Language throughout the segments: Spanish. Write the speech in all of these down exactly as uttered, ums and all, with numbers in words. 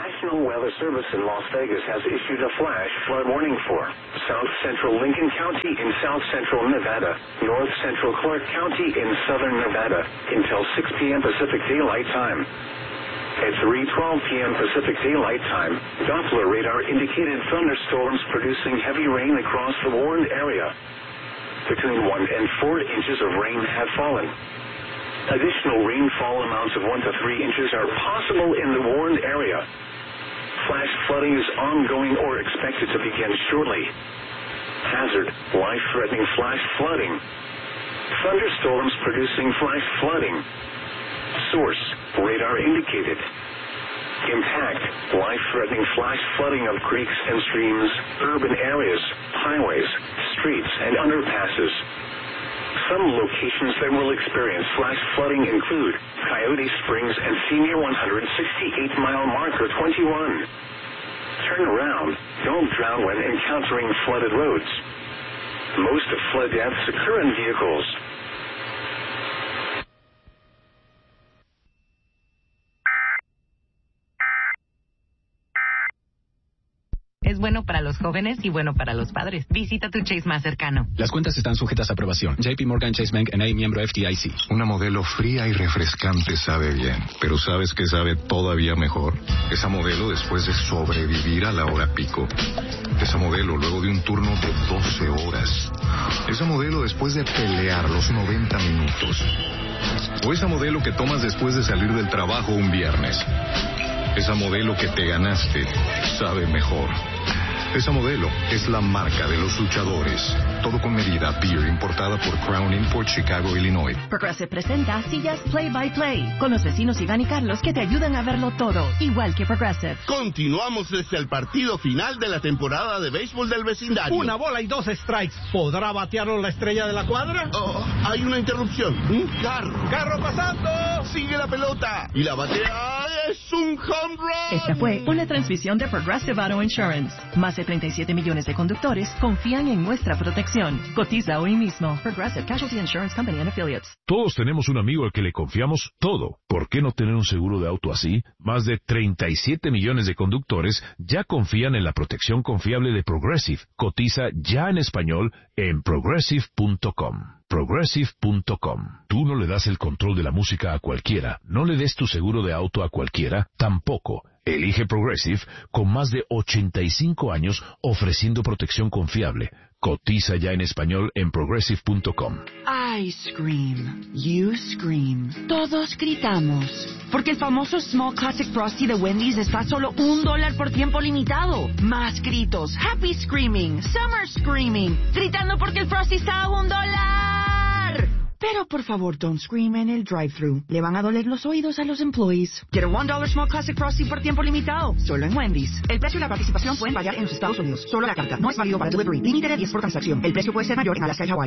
National Weather Service in Las Vegas has issued a flash flood warning for South Central Lincoln County in South Central Nevada, North Central Clark County in Southern Nevada until six p.m. Pacific Daylight Time. At three twelve p.m. Pacific Daylight Time, Doppler radar indicated thunderstorms producing heavy rain across the warned area. Between one and four inches of rain have fallen. Additional rainfall amounts of one to three inches are possible in the warned area. Flash flooding is ongoing or expected to begin shortly. Hazard, life-threatening flash flooding. Thunderstorms producing flash flooding. Source, radar indicated. Impact, life-threatening flash flooding of creeks and streams, urban areas, highways, streets, and underpasses. Some locations that will experience flash flooding include Coyote Springs and Senior one sixty-eight mile Marker twenty-one. Turn around. Don't drown when encountering flooded roads. Most flood deaths occur in vehicles. Es bueno para los jóvenes y bueno para los padres. Visita tu Chase más cercano. Las cuentas están sujetas a aprobación. J P Morgan Chase Bank N A, miembro F D I C. Una modelo fría y refrescante sabe bien. Pero ¿sabes qué sabe todavía mejor? Esa modelo después de sobrevivir a la hora pico. Esa modelo luego de un turno de doce horas. Esa modelo después de pelear los noventa minutos. O esa modelo que tomas después de salir del trabajo un viernes. Esa modelo que te ganaste sabe mejor. Esa modelo es la marca de los luchadores. Todo con medida. Beer importada por Crown Import, Chicago, Illinois. Progressive presenta sillas Play by Play con los vecinos Iván y Carlos que te ayudan a verlo todo, igual que Progressive. Continuamos desde el partido final de la temporada de béisbol del vecindario. Una bola y dos strikes. ¿Podrá batearlo la estrella de la cuadra? Oh, hay una interrupción. Un carro. ¡Carro pasando! Sigue la pelota. Y la batea es un home run. Esta fue una transmisión de Progressive Auto Insurance. Más de treinta y siete millones de conductores confían en nuestra protección. Cotiza hoy mismo. Progressive Casualty Insurance Company and Affiliates. Todos tenemos un amigo al que le confiamos todo. ¿Por qué no tener un seguro de auto así? Más de treinta y siete millones de conductores ya confían en la protección confiable de Progressive. Cotiza ya en español en progressive punto com. progressive punto com. Tú no le das el control de la música a cualquiera. No le des tu seguro de auto a cualquiera. Tampoco. Elige Progressive con más de ochenta y cinco años ofreciendo protección confiable. Cotiza ya en español en progressive punto com. I scream. You scream. Todos gritamos. Porque el famoso Small Classic Frosty de Wendy's está a solo un dólar por tiempo limitado. Más gritos. Happy screaming. Summer screaming. Gritando porque el Frosty está a un dólar. Pero por favor, don't scream en el drive-thru. Le van a doler los oídos a los employees. Get a one dollar Small Classic Frosty por tiempo limitado. Solo en Wendy's. El precio y la participación pueden variar en los Estados Unidos. Solo la carta. No es válido para delivery. Límite de diez por transacción. El precio puede ser mayor en Alaska y Hawaii.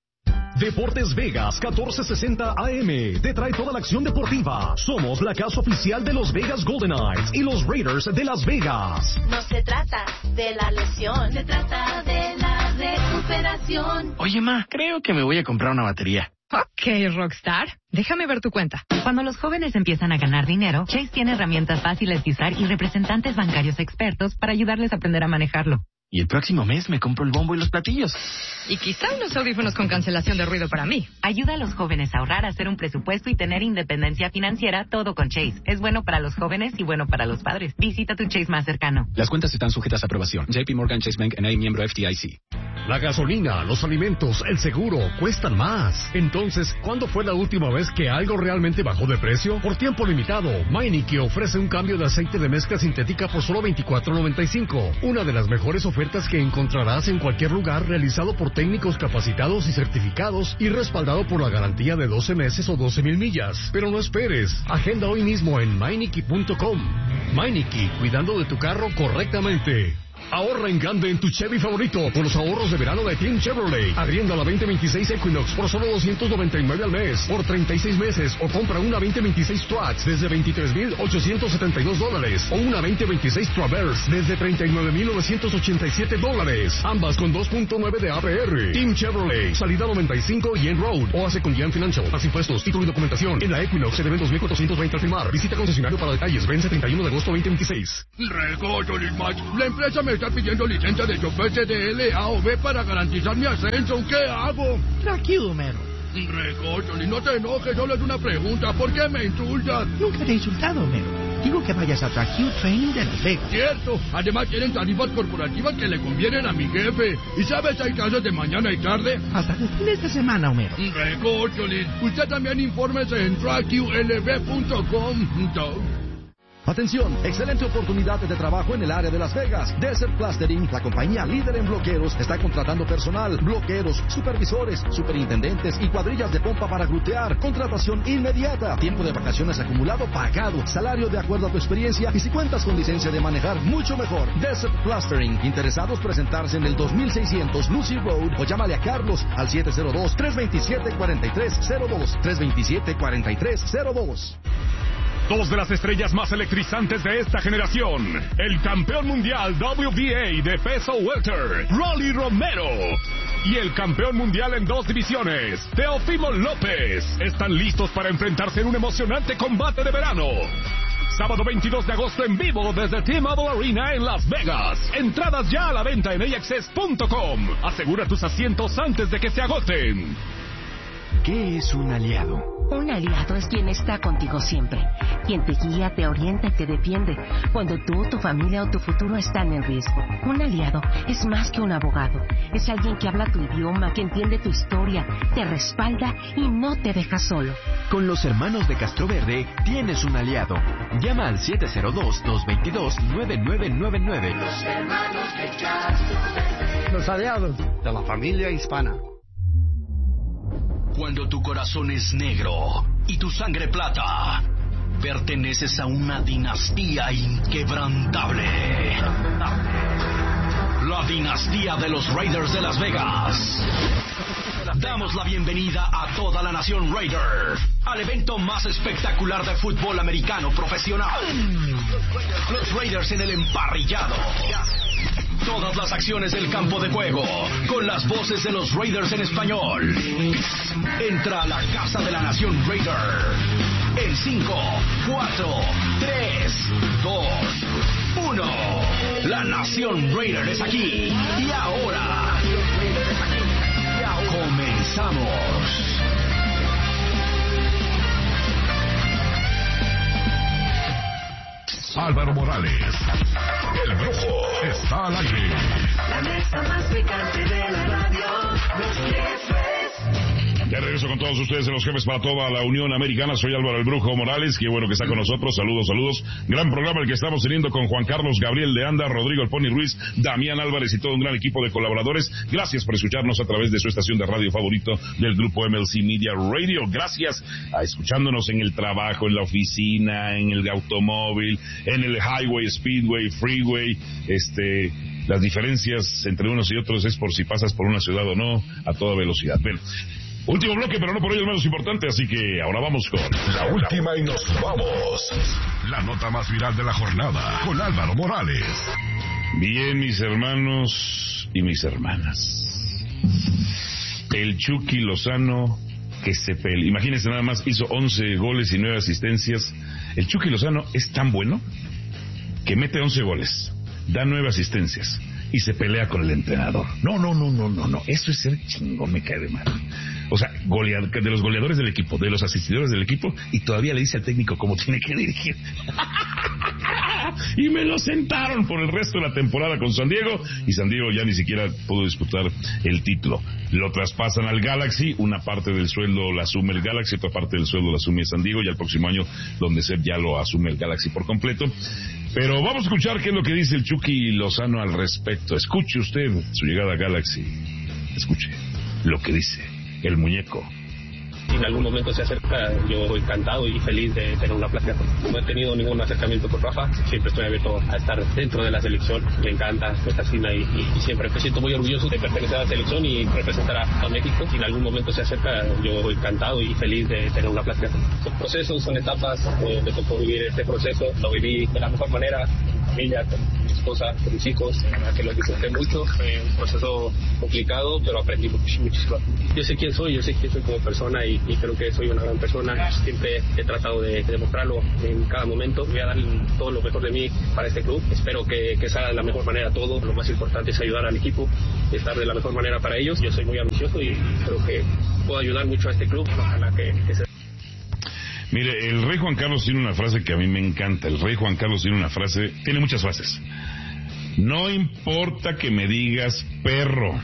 Deportes Vegas catorce sesenta A M te trae toda la acción deportiva. Somos la casa oficial de los Vegas Golden Knights y los Raiders de Las Vegas. No se trata de la lesión, se trata de la recuperación. Oye, ma, creo que me voy a comprar una batería. Ok, Rockstar. Déjame ver tu cuenta. Cuando los jóvenes empiezan a ganar dinero, Chase tiene herramientas fáciles de usar y representantes bancarios expertos para ayudarles a aprender a manejarlo. Y el próximo mes me compro el bombo y los platillos. Y quizá unos audífonos con cancelación de ruido para mí. Ayuda a los jóvenes a ahorrar, a hacer un presupuesto y tener independencia financiera, todo con Chase. Es bueno para los jóvenes y bueno para los padres. Visita tu Chase más cercano. Las cuentas están sujetas a aprobación. J P Morgan Chase Bank N A, miembro F D I C. La gasolina, los alimentos, el seguro cuestan más. Entonces, ¿cuándo fue la última vez que algo realmente bajó de precio? Por tiempo limitado, Meineke ofrece un cambio de aceite de mezcla sintética por solo veinticuatro noventa y cinco. Una de las mejores ofertas que encontrarás en cualquier lugar, realizado por técnicos capacitados y certificados y respaldado por la garantía de doce meses o doce mil millas. Pero no esperes, agenda hoy mismo en Meineke punto com. Meineke, cuidando de tu carro correctamente. Ahorra en grande en tu Chevy favorito con los ahorros de verano de Team Chevrolet. Arrienda la veinte veintiséis Equinox por solo doscientos noventa y nueve al mes por treinta y seis meses, o compra una veinte veintiséis Trax desde veintitrés mil ochocientos setenta y dos dólares o una veinte veintiséis Traverse desde treinta y nueve mil novecientos ochenta y siete dólares. Ambas con dos punto nueve de A P R. Team Chevrolet, salida noventa y cinco y en Road, o hace con Jan Financial. Más impuestos, título y documentación. En la Equinox se deben dos mil cuatrocientos veinte al firmar. Visita concesionario para detalles. Vence treinta y uno de agosto veinte veintiséis. Regoso, Lismach. La empresa me está pidiendo licencia de chofer C D L, A o B para garantizar mi ascenso. ¿Qué hago? Tranquilo, mero. Regoso, no te enojes, solo es una pregunta. ¿Por qué me insultas? Nunca te he insultado, mero. Digo que vayas a Track Training de Las Vegas. Cierto. Además tienen tarifas corporativas que le convienen a mi jefe. ¿Y sabes, hay clases de mañana y tarde? Hasta el fin de esta semana, Homero. Regoso, usted también infórmese en track u l b punto com. Atención, excelente oportunidad de trabajo en el área de Las Vegas. Desert Plastering, la compañía líder en bloqueros, está contratando personal, bloqueros, supervisores, superintendentes y cuadrillas de pompa para glutear. Contratación inmediata. Tiempo de vacaciones acumulado pagado. Salario de acuerdo a tu experiencia y si cuentas con licencia de manejar, mucho mejor. Desert Plastering. Interesados presentarse en el dos mil seiscientos Lucy Road o llámale a Carlos al siete cero dos, tres dos siete, cuatro tres cero dos. tres dos siete, cuatro tres cero dos. Dos de las estrellas más electrizantes de esta generación. El campeón mundial W B A de peso welter, Rolly Romero. Y el campeón mundial en dos divisiones, Teófimo López. Están listos para enfrentarse en un emocionante combate de verano. Sábado veintidós de agosto en vivo desde T-Mobile Arena en Las Vegas. Entradas ya a la venta en a x s punto com. Asegura tus asientos antes de que se agoten. ¿Qué es un aliado? Un aliado es quien está contigo siempre, quien te guía, te orienta y te defiende cuando tú, tu familia o tu futuro están en riesgo. Un aliado es más que un abogado, es alguien que habla tu idioma, que entiende tu historia, te respalda y no te deja solo. Con los hermanos de Castroverde tienes un aliado. Llama al siete cero dos, dos dos dos, nueve nueve nueve nueve. Los hermanos de Castroverde. Los aliados de la familia hispana. Cuando tu corazón es negro y tu sangre plata, perteneces a una dinastía inquebrantable. La dinastía de los Raiders de Las Vegas. Damos la bienvenida a toda la nación Raider al evento más espectacular de fútbol americano profesional. Los Raiders en el emparrillado. Todas las acciones del campo de juego, con las voces de los Raiders en español. Entra a la Casa de la Nación Raider. En cinco, cuatro, tres, dos, uno. La Nación Raider es aquí. Y ahora, comenzamos. Álvaro Morales, el Brujo, está al aire. La mesa más picante de la radio, los jefes. De regreso con todos ustedes en Los Jefes para toda la Unión Americana. Soy Álvaro el Brujo Morales, qué bueno que está con nosotros. Saludos, saludos. Gran programa el que estamos teniendo con Juan Carlos Gabriel de Anda, Rodrigo El Pony Ruiz, Damián Álvarez y todo un gran equipo de colaboradores. Gracias por escucharnos a través de su estación de radio favorito del grupo M L C Media Radio. Gracias a escuchándonos en el trabajo, en la oficina, en el automóvil, en el highway, speedway, freeway. Este, las diferencias entre unos y otros es por si pasas por una ciudad o no a toda velocidad. Bien. Último bloque, pero no por ello el menos importante, así que ahora vamos con la última y nos vamos. La nota más viral de la jornada, con Álvaro Morales. Bien, mis hermanos y mis hermanas. El Chucky Lozano que se pelea. Imagínense nada más, hizo once goles y nueve asistencias. El Chucky Lozano es tan bueno que mete once goles, da nueve asistencias y se pelea con el entrenador. No, no, no, no, no, no. Eso es ser chingón, me cae de mal. O sea, goleador, de los goleadores del equipo, de los asistidores del equipo, y todavía le dice al técnico cómo tiene que dirigir. Y me lo sentaron por el resto de la temporada con San Diego, y San Diego ya ni siquiera pudo disputar el título. Lo traspasan al Galaxy, una parte del sueldo la asume el Galaxy, otra parte del sueldo la asume San Diego, y al próximo año, donde ser ya lo asume el Galaxy por completo. Pero vamos a escuchar qué es lo que dice el Chucky Lozano al respecto. Escuche usted su llegada a Galaxy. Escuche lo que dice el muñeco. Si en algún momento se acerca, yo encantado y feliz de tener una plática. No he tenido ningún acercamiento con Rafa, siempre estoy abierto a estar dentro de la selección. Me encanta, me fascina y, y, y siempre me siento muy orgulloso de pertenecer a la selección y representar a, a México. Si en algún momento se acerca, yo encantado y feliz de tener una plática. Son procesos, son etapas, eh, me tocó vivir este proceso, lo viví de la mejor manera, con mi familia, con mi esposa, con mis hijos, a que lo disfruté mucho. Fue un proceso complicado, pero aprendí muchísimo. Yo sé quién soy, yo sé quién soy como persona y, y creo que soy una gran persona. Siempre he tratado de, de demostrarlo en cada momento. Voy a dar todo lo mejor de mí para este club. Espero que, que salga de la mejor manera todo. Lo más importante es ayudar al equipo, estar de la mejor manera para ellos. Yo soy muy ambicioso y creo que puedo ayudar mucho a este club. Ojalá que, que se... Mire, el rey Juan Carlos tiene una frase que a mí me encanta. El rey Juan Carlos tiene una frase, tiene muchas frases. No importa que me digas perro.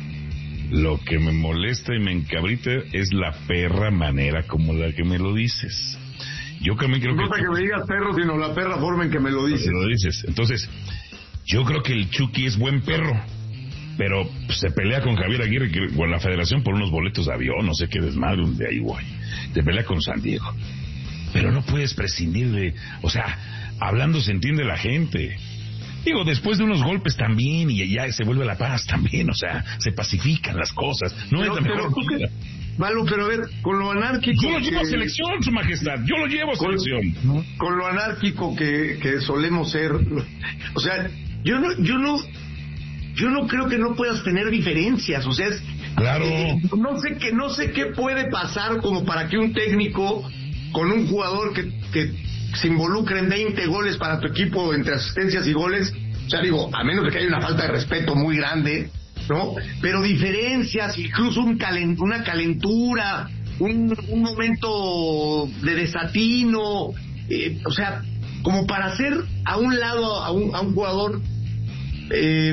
Lo que me molesta y me encabrita es la perra manera como la que me lo dices. Yo también creo no que... No importa que me digas perro, sino la perra forma en que me lo dices. Me lo dices. Entonces, yo creo que el Chucky es buen perro. Pero se pelea con Javier Aguirre, que, con la federación, por unos boletos de avión, no sé qué desmadre, de ahí, güey. Se pelea con San Diego. Pero no puedes prescindir de... O sea, hablando se entiende la gente. Digo, después de unos golpes también, y ya se vuelve la paz también, o sea, se pacifican las cosas. No pero, es la mejor manera. Valo, pero a ver, con lo anárquico... Yo lo llevo que... a selección, su majestad, yo lo llevo a con, selección. Con lo anárquico que, que solemos ser... O sea, yo no... Yo no Yo no creo que no puedas tener diferencias, o sea, es, claro. eh, no sé qué, no sé qué puede pasar como para que un técnico con un jugador que, que se involucre en veinte goles para tu equipo entre asistencias y goles, o sea, digo, a menos de que haya una falta de respeto muy grande, ¿no? Pero diferencias, incluso un calent, una calentura, un, un momento de desatino, eh, o sea, como para hacer a un lado a un, a un jugador... Eh,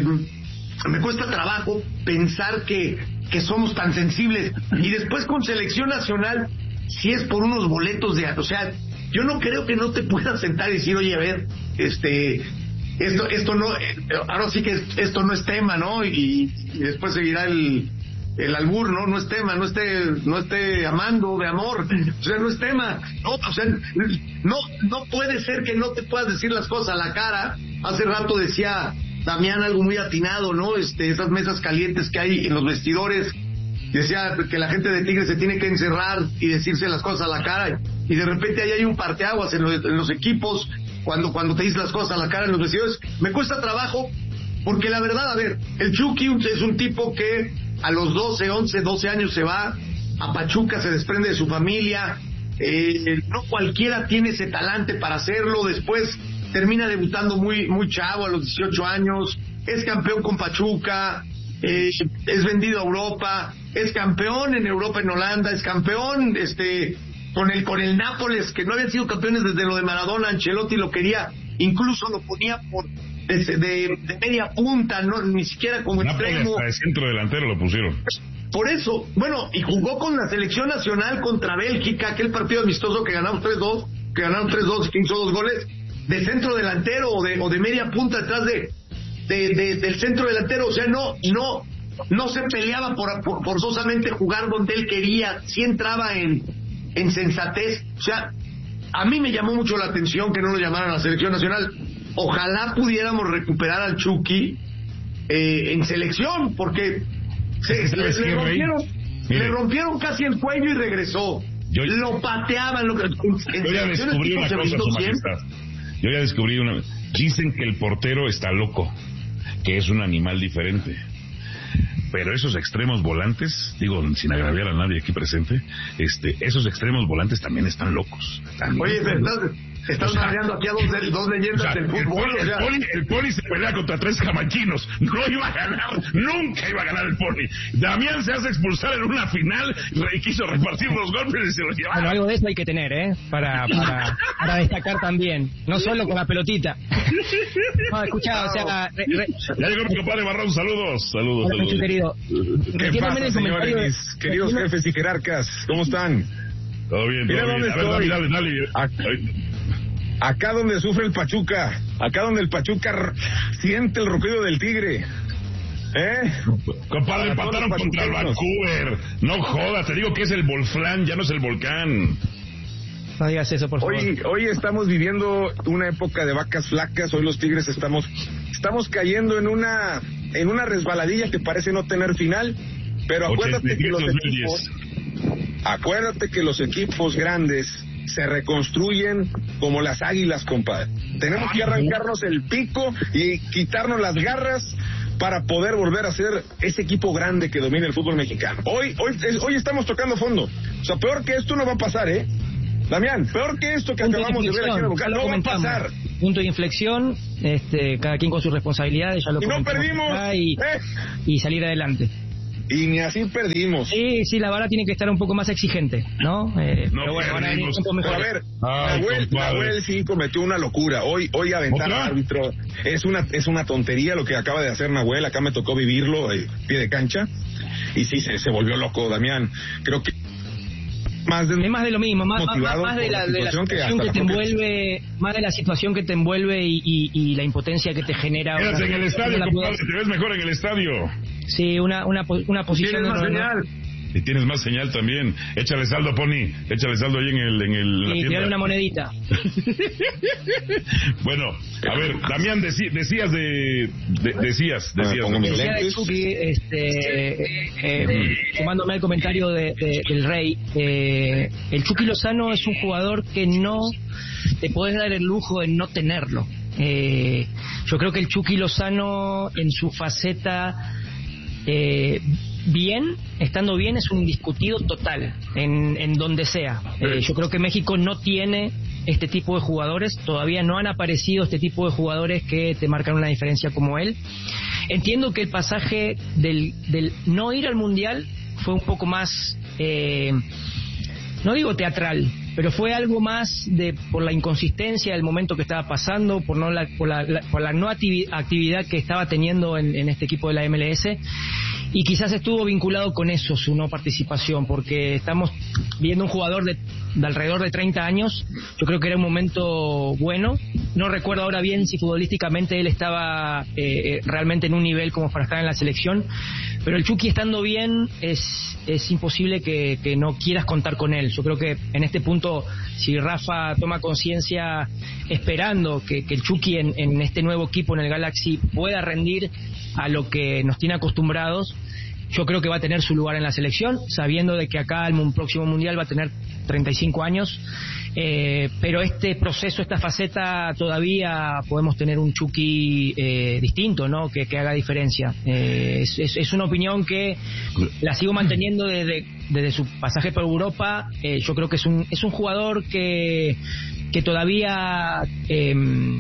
me cuesta trabajo pensar que, que somos tan sensibles. Y después con selección nacional, si es por unos boletos de... O sea, yo no creo que no te puedas sentar y decir, oye, a ver, este... Esto esto no... Ahora sí que esto no es tema, ¿no? Y, y después seguirá el... El albur, ¿no? No es tema, no esté, no esté amando de amor, o sea, no es tema, no, o sea, no, no puede ser que no te puedas decir las cosas a la cara. Hace rato decía Damián algo muy atinado, ¿no? Este, esas mesas calientes que hay en los vestidores, decía que la gente de Tigres se tiene que encerrar y decirse las cosas a la cara, y de repente ahí hay un parteaguas en los, en los equipos, cuando, cuando te dices las cosas a la cara en los vestidores. Me cuesta trabajo, porque la verdad, a ver, el Chucky es un tipo que a los doce, once, doce años se va a Pachuca, se desprende de su familia, eh, no cualquiera tiene ese talante para hacerlo. Después termina debutando muy muy chavo a los dieciocho años, es campeón con Pachuca, eh, es vendido a Europa, es campeón en Europa, en Holanda, es campeón este con el con el Nápoles, que no habían sido campeones desde lo de Maradona. Ancelotti lo quería, incluso lo ponía por de, de, de media punta, no ni siquiera como Nápoles, extremo. hasta de centro delantero lo pusieron. Por eso, bueno, y jugó con la selección nacional contra Bélgica, aquel partido amistoso que ganamos tres dos, que ganaron tres dos, que hizo dos goles, de centro delantero o de, o de media punta detrás de, de, de del centro delantero. O sea, no no no se peleaba por, por forzosamente jugar donde él quería, sí entraba en, en sensatez. O sea, a mí me llamó mucho la atención que no lo llamaran a la selección nacional. Ojalá pudiéramos recuperar al Chucky eh, en selección, porque se, se, le, le, rompieron, le rompieron casi el cuello y regresó. Yo, lo pateaban. Lo, en, yo ya descubrí una cosa, Su Majestad. Yo ya descubrí una... Dicen que el portero está loco, que es un animal diferente. Pero esos extremos volantes, digo, sin agraviar a nadie aquí presente, este, esos extremos volantes también están locos. También Oye, están estás, locos. estás o sea, narrando aquí a dos, dos leyendas o sea, del fútbol. El, o sea. el, poli, el Poli se pelea contra tres jamaquinos. No iba a ganar, nunca iba a ganar el Poli. Damián se hace expulsar en una final y quiso repartir los golpes y se los llevaron. Bueno, algo de eso hay que tener, ¿eh? Para, para, para destacar también. No solo con la pelotita. No, escucha, o sea... Re, re... Ya llegó mi compadre Barrón, saludos. Saludos, Hola, saludos. Querido. ¿Qué pasa, señores, mis queridos Retiéndome... jefes y jerarcas? ¿Cómo están? Todo bien, Mira todo dónde bien. estoy. A ver, dale, dale. Acá, acá donde sufre el Pachuca, acá donde el Pachuca r- siente el rugido del tigre. ¿Eh? Compadre, empataron contra el Vancouver. No jodas, te digo que es el Volflán, ya no es el volcán. No digas eso, por favor. Hoy, hoy estamos viviendo una época de vacas flacas. Hoy los Tigres estamos estamos cayendo en una en una resbaladilla que parece no tener final. Pero acuérdate que los equipos, acuérdate que los equipos grandes se reconstruyen como las águilas, compadre. Tenemos que arrancarnos el pico y quitarnos las garras para poder volver a ser ese equipo grande que domina el fútbol mexicano. Hoy, hoy, hoy estamos tocando fondo. O sea, peor que esto no va a pasar, ¿eh? Damián, peor que esto que Punto acabamos de, de ver aquí en el local, no va a pasar. Punto de inflexión, este, cada quien con sus responsabilidades, ya lo y no perdimos y, ¿eh? y salir adelante. Y ni así perdimos. Sí, sí, la verdad tiene que estar un poco más exigente, ¿no? Eh, no pero bueno, van a venir tiempos mejores. A ver, Nahuel, Nahuel sí cometió una locura. Hoy, hoy aventar al árbitro es una, es una tontería lo que acaba de hacer Nahuel. Acá me tocó vivirlo, eh, pie de cancha. Y sí, se, se volvió loco, Damián. Creo que más de, es más de lo mismo, más, más, más de la, la de la situación que, que te envuelve, más de la situación que te envuelve y, y, y la impotencia que te genera. Quédate en el estadio, compadre, te ves mejor en el estadio. Sí, una una, una posición. ¿Tienes más señal? Y tienes más señal también. Échale saldo, Pony. Échale saldo ahí en el... En el y tirarle una monedita. Bueno, a ver, Damián, deci, decías de... de decías, decías. Ah, decía de Chucky, este, eh, eh, sumándome al comentario de, de, del Rey, eh, el Chucky Lozano es un jugador que no te podés dar el lujo de no tenerlo. Eh, yo creo que el Chucky Lozano en su faceta... Eh, bien, estando bien, es un indiscutido total en, en donde sea. Eh, yo creo que México no tiene este tipo de jugadores, todavía no han aparecido este tipo de jugadores que te marcan una diferencia como él. Entiendo que el pasaje del, del no ir al Mundial fue un poco más, eh, no digo teatral, pero fue algo más de por la inconsistencia del momento que estaba pasando, por no la, por la, la, por la no activi- actividad que estaba teniendo en, en este equipo de la M L S. Y quizás estuvo vinculado con eso su no participación, porque estamos viendo un jugador de, de alrededor de treinta años. Yo creo que era un momento bueno. No recuerdo ahora bien si futbolísticamente él estaba eh, realmente en un nivel como para estar en la selección, pero el Chucky estando bien es, es imposible que, que no quieras contar con él. Yo creo que en este punto, si Rafa toma conciencia esperando que, que el Chucky en, en este nuevo equipo, en el Galaxy, pueda rendir a lo que nos tiene acostumbrados, yo creo que va a tener su lugar en la selección, sabiendo de que acá el próximo Mundial va a tener treinta y cinco años, eh, pero este proceso, esta faceta, todavía podemos tener un Chucky eh, distinto, ¿no? Que, que haga diferencia. Eh, es, es, es una opinión que la sigo manteniendo desde, desde su pasaje por Europa. Eh, yo creo que es un, es un jugador que, que todavía... Eh,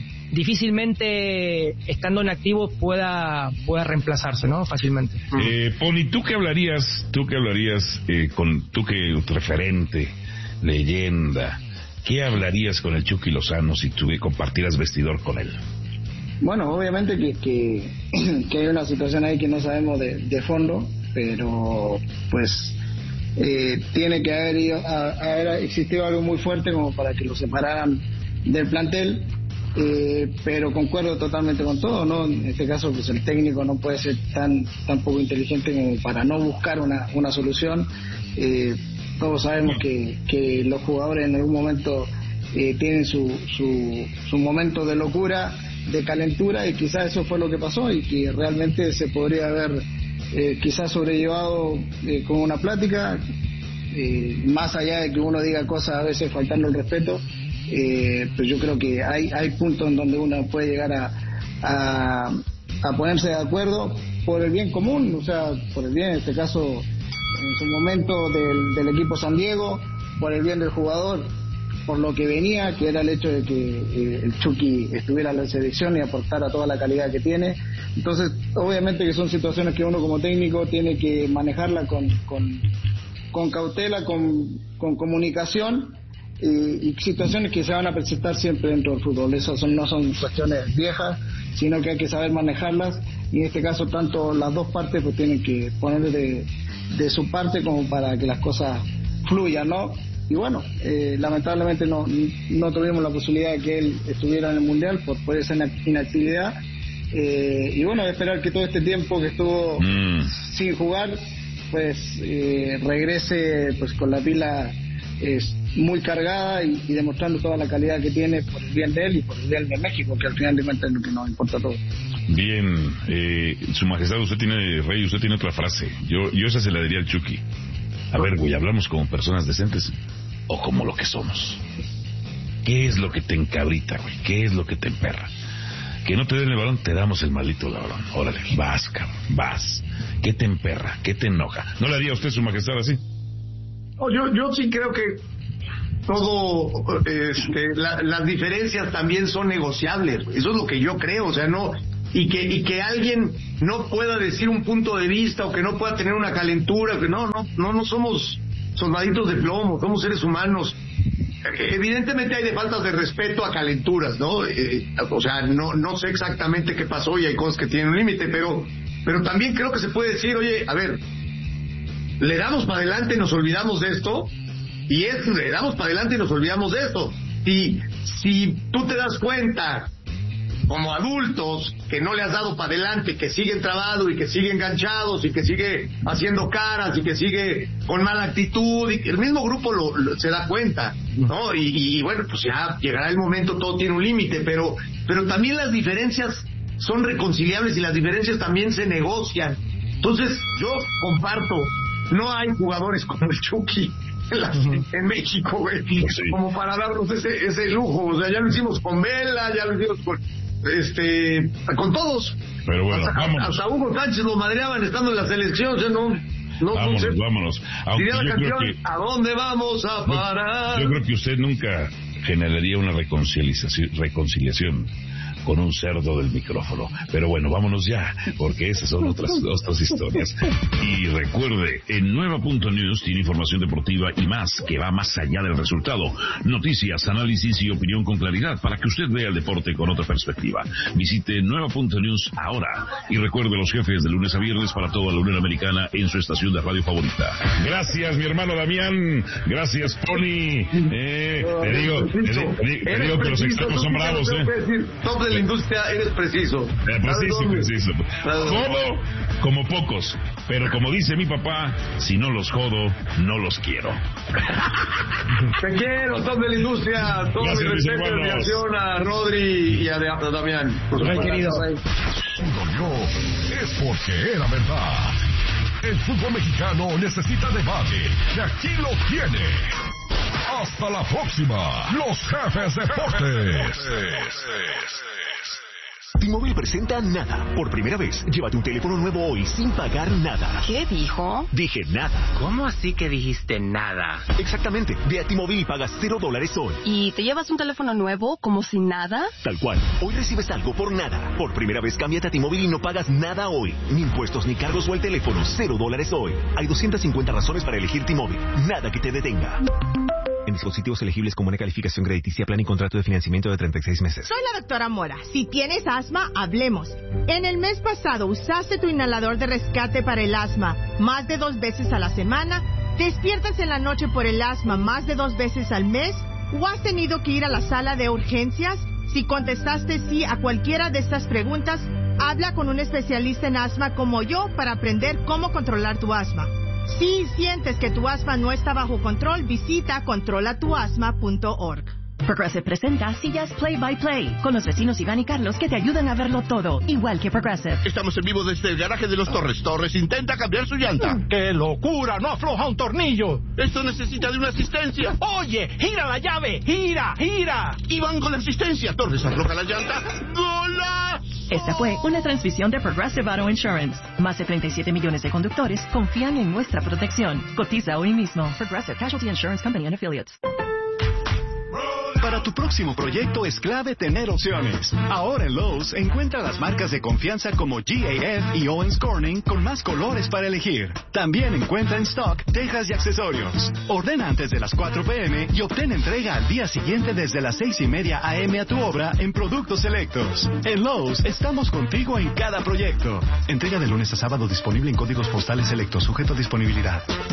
difícilmente estando en activo pueda pueda reemplazarse, ¿no? Fácilmente. Eh, Pony, ¿tú qué hablarías, tú qué hablarías eh, con, tú que referente, leyenda, qué hablarías con el Chucky Lozano si tú compartieras vestidor con él? Bueno, obviamente que, que, que hay una situación ahí que no sabemos de, de fondo, pero pues eh, tiene que haber, ido, a, haber existido algo muy fuerte como para que lo separaran del plantel. Eh, pero concuerdo totalmente con todo, ¿no? En este caso, pues el técnico no puede ser tan tan poco inteligente como para no buscar una, una solución. Eh, todos sabemos que, que los jugadores en algún momento eh, tienen su, su, su momento de locura, de calentura, y quizás eso fue lo que pasó y que realmente se podría haber eh, quizás sobrellevado eh, con una plática, eh, más allá de que uno diga cosas a veces faltando el respeto. Eh, pues yo creo que hay hay puntos en donde uno puede llegar a, a a ponerse de acuerdo por el bien común, o sea, por el bien, en este caso, en su momento del, del equipo San Diego, por el bien del jugador, por lo que venía, que era el hecho de que eh, el Chucky estuviera en la selección y aportara toda la calidad que tiene. Entonces, obviamente que son situaciones que uno como técnico tiene que manejarla con con, con cautela, con, con comunicación. Y, y situaciones que se van a presentar siempre dentro del fútbol. Esas son, no son cuestiones viejas, sino que hay que saber manejarlas, y en este caso tanto las dos partes pues tienen que poner de, de su parte como para que las cosas fluyan, ¿no? Y bueno, eh, lamentablemente no, no tuvimos la posibilidad de que él estuviera en el Mundial por, por esa inactividad, Eh, y bueno, esperar que todo este tiempo que estuvo mm. sin jugar, pues eh, regrese pues con la pila eh, muy cargada y, y demostrando toda la calidad que tiene por el bien de él y por el bien de México, que al final de cuentas es lo que nos importa a todos. Bien, eh, Su Majestad, usted tiene, Rey, usted tiene otra frase. Yo, yo esa se la diría al Chucky. A ver, güey, ¿hablamos como personas decentes o como lo que somos? ¿Qué es lo que te encabrita, güey? ¿Qué es lo que te emperra? Que no te den el balón, te damos el maldito balón. Órale, vas, cabrón, vas. ¿Qué te emperra? ¿Qué te enoja? ¿No le haría a usted, Su Majestad, así? Oh, yo, yo sí creo que todo, este, la, las diferencias también son negociables. Eso es lo que yo creo, o sea, no... Y que, y que alguien no pueda decir un punto de vista o que no pueda tener una calentura, que no, no, no, no somos soldaditos de plomo, somos seres humanos. Evidentemente hay de faltas de respeto a calenturas, ¿no? Eh, o sea, no, no sé exactamente qué pasó y hay cosas que tienen un límite, pero, pero también creo que se puede decir, oye, a ver, le damos para adelante y nos olvidamos de esto, y es, le damos para adelante y nos olvidamos de esto. Y si tú te das cuenta, como adultos, que no le has dado para adelante, que siguen trabados y que siguen enganchados y que sigue haciendo caras y que sigue con mala actitud, y el mismo grupo lo, lo, se da cuenta, ¿no? Y, y bueno, pues ya llegará el momento, todo tiene un límite, pero, pero también las diferencias son reconciliables y las diferencias también se negocian. Entonces, yo comparto, no hay jugadores como el Chucky en, la, en México, güey, como para darnos ese, ese lujo. O sea, ya lo hicimos con Vela, ya lo hicimos con... este con todos, pero bueno, hasta, vámonos. hasta Hugo Sánchez lo madreaban estando en la selección, o sea, no, no vámonos, no sé. vámonos. Aunque Diría la yo canción, creo que, ¿a dónde vamos a parar? Yo creo que usted nunca generaría una reconciliación, reconciliación con un cerdo del micrófono. Pero bueno, vámonos ya, porque esas son otras, otras historias. Y recuerde, en Nueva punto news tiene información deportiva y más, que va más allá del resultado. Noticias, análisis y opinión con claridad, para que usted vea el deporte con otra perspectiva. Visite Nueva punto news ahora. Y recuerde los jefes de lunes a viernes para toda la Unión Americana en su estación de radio favorita. Gracias, mi hermano Damián. Gracias, Pony. Eh, te digo, te, te, te digo que los extremos son bravos, eh. La industria, eres preciso. Eh, preciso, preciso. Jodo como pocos, pero como dice mi papá, si no los jodo, no los quiero. Te quiero, top de la industria. Todo mi respeto y admiración a Rodri y a, a Damián. Muy querido. No, es porque era verdad. El fútbol mexicano necesita debate y aquí lo tiene. Hasta la próxima, los jefes deportes. T-Mobile presenta Nada. Por primera vez, llévate un teléfono nuevo hoy sin pagar nada. ¿Qué dijo? Dije nada. ¿Cómo así que dijiste nada? Exactamente. Ve a T-Mobile y pagas cero dólares hoy. ¿Y te llevas un teléfono nuevo como sin nada? Tal cual. Hoy recibes algo por nada. Por primera vez, cámbiate a T-Mobile y no pagas nada hoy. Ni impuestos ni cargos o el teléfono. Cero dólares hoy. Hay doscientas cincuenta razones para elegir T-Mobile. Nada que te detenga. En dispositivos elegibles con buena calificación crediticia, plan y contrato de financiamiento de treinta y seis meses. Soy la doctora Mora. Si tienes asma, hablemos. En el mes pasado usaste tu inhalador de rescate para el asma más de dos veces a la semana, despiertas en la noche por el asma más de dos veces al mes, o has tenido que ir a la sala de urgencias. Si contestaste sí a cualquiera de estas preguntas, habla con un especialista en asma como yo para aprender cómo controlar tu asma. Si sientes que tu asma no está bajo control, visita controla tu asma punto org. Progressive presenta Sillas Play by Play, con los vecinos Iván y Carlos que te ayudan a verlo todo, igual que Progressive. Estamos en vivo desde el garaje de los Torres. Torres intenta cambiar su llanta. ¡Qué locura! ¡No afloja un tornillo! Esto necesita de una asistencia. Oye, gira la llave, gira, gira. Iván con la asistencia. Torres afloja la llanta. ¡Gola! Esta fue una transmisión de Progressive Auto Insurance. Más de treinta y siete millones de conductores confían en nuestra protección. Cotiza hoy mismo. Progressive Casualty Insurance Company and Affiliates. Para tu próximo proyecto es clave tener opciones. Ahora en Lowe's encuentra las marcas de confianza como G A F y Owens Corning con más colores para elegir. También encuentra en stock tejas y accesorios. Ordena antes de las cuatro p m y obtén entrega al día siguiente desde las seis y media a m a tu obra en productos selectos. En Lowe's estamos contigo en cada proyecto. Entrega de lunes a sábado disponible en códigos postales selectos, sujeto a disponibilidad.